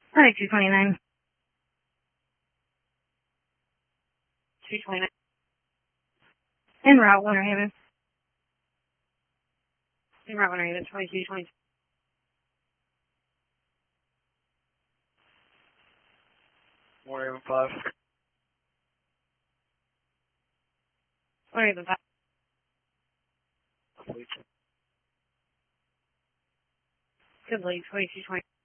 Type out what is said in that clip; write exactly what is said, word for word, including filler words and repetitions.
Thirty-two twenty-nine. two twenty-nine. En route, Winter Haven. En route, Winter Haven, twenty-two twenty-two. Winter Haven five. Winter Haven five. Complete. Good lead, twenty-two twenty.